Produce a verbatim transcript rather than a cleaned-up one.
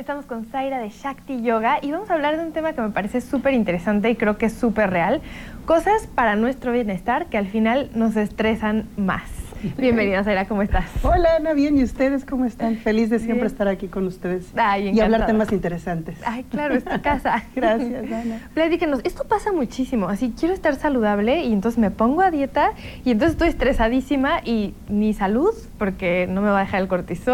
estamos con Zaira de Shakti Yoga y vamos a hablar de un tema que me parece súper interesante y creo que es súper real. Cosas para nuestro bienestar que al final nos estresan más. Bienvenida, Zaira, ¿cómo estás? Hola, Ana, bien, ¿y ustedes cómo están? Feliz de siempre bien. estar aquí con ustedes. Ay, y hablar temas interesantes. Ay, claro, es tu casa. Gracias, Ana. Platíquenos, esto pasa muchísimo, así quiero estar saludable y entonces me pongo a dieta y entonces estoy estresadísima y ni salud, porque no me va a dejar el cortisol.